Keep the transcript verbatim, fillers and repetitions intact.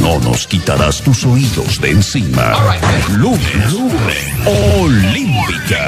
no nos quitarás tus oídos de encima. Lunes, lunes, Olímpica.